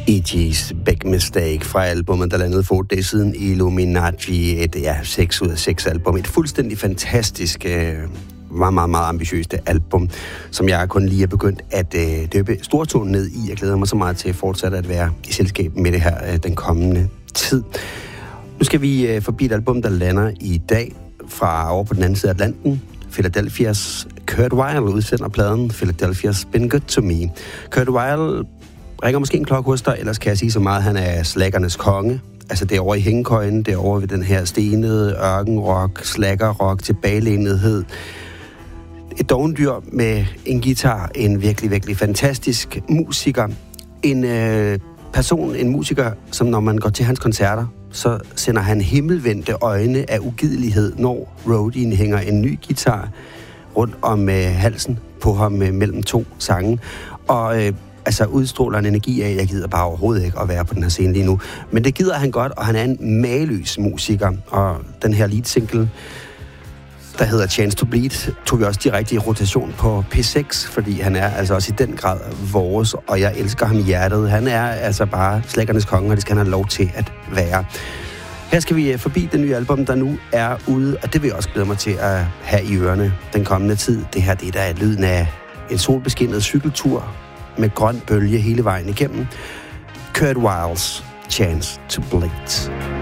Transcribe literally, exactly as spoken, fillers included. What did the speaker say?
E G's Big Mistake fra albumet, der landede for det siden Illuminati. Et ja, seks ud af seks album. Et fuldstændig fantastisk, øh, meget, meget, meget ambitiøst album, som jeg kun lige er begyndt at øh, døbe stortåen ned i. Jeg glæder mig så meget til at fortsætte at være i selskab med det her øh, den kommende tid. Nu skal vi øh, forbi et album, der lander i dag fra over på den anden side af Atlanten. Philadelphia's Kurt Weill udsender pladen Philadelphia's Been Good To Me. Kurt Weill ringer måske en klokke hos dig, ellers kan jeg sige så meget, han er slaggernes konge. Altså det er over i hængekøjen, det er over ved den her stenede ørkenrock, slaggerrock, tilbagelænethed. Et dovendyr med en guitar, en virkelig, virkelig fantastisk musiker. En øh, person, en musiker, som når man går til hans koncerter, så sender han himmelvendte øjne af ugidelighed, når roadien hænger en ny guitar rundt om øh, halsen på ham øh, mellem to sange. Og øh, altså udstråler en energi af, jeg gider bare overhovedet ikke at være på den her scene lige nu. Men det gider han godt, og han er en mageløs musiker. Og den her lead single, der hedder Chance to Bleed, tog vi også direkte i rotation på P seks, fordi han er altså også i den grad vores, og jeg elsker ham i hjertet. Han er altså bare slaggernes konge, og det skal han have lov til at være. Her skal vi forbi det nye album, der nu er ude, og det vil jeg også glæde mig til at have i ørerne den kommende tid. Det her, det er der lyden af en solbeskinnet cykeltur med grøn bølge hele vejen igennem. Kurt Weill's Chance to Bleed.